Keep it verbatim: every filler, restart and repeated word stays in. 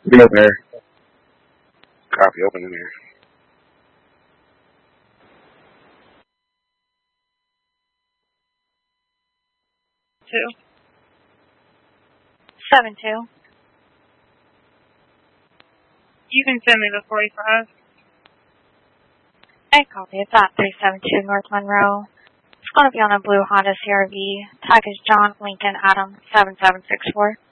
Be open there. Copy, open in here. Two. Seven two. You can send me the forty-five. I copy. It's at three seven two North Monroe. It's going to be on a blue Honda C R V. Tag is John Lincoln Adam seven seven six four.